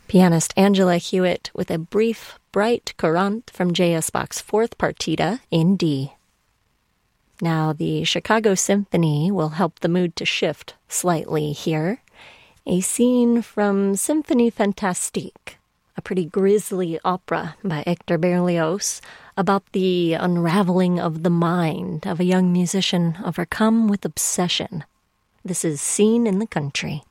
Pianist Angela Hewitt with a brief, bright courante from J.S. Bach's Fourth Partita in D. Now, the Chicago Symphony will help the mood to shift slightly here. A scene from Symphonie Fantastique, a pretty grisly opera by Hector Berlioz about the unraveling of the mind of a young musician overcome with obsession. This is Scene in the Country.